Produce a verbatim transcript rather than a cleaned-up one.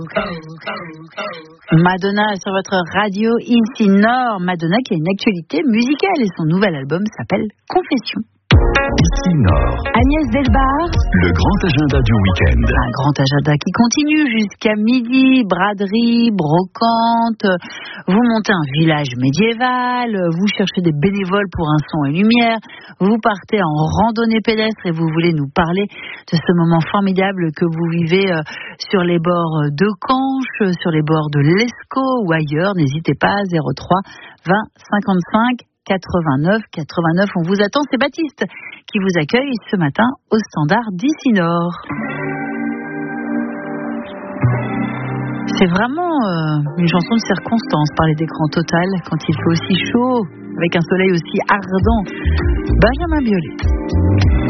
Madonna sur votre radio ici Nord. Madonna qui a une actualité musicale et son nouvel album s'appelle Confession. Ici Nord. Agnès Delbar. Le grand agenda du week-end. Un grand agenda qui continue jusqu'à midi. Braderie, brocante. Vous montez un village médiéval. Vous cherchez des bénévoles pour un son et lumière. Vous partez en randonnée pédestre et vous voulez nous parler de ce moment formidable que vous vivez sur les bords de Canche, sur les bords de l'Escaut ou ailleurs. N'hésitez pas, zéro trois vingt cinquante-cinq quatre-vingt-neuf quatre-vingt-neuf. On vous attend. C'est Baptiste qui vous accueille ce matin au standard d'Ici Nord. C'est vraiment euh, une chanson de circonstance, par les écrans Total, quand il fait aussi chaud, avec un soleil aussi ardent. Benjamin Biolay.